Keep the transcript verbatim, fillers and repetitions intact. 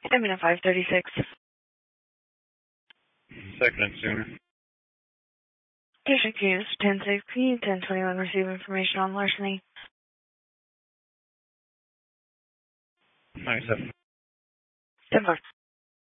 I'm in a five thirty-six. Second and sooner. District Units ten sixty, ten twenty-one receive information on larceny. ninety-seven. ten four.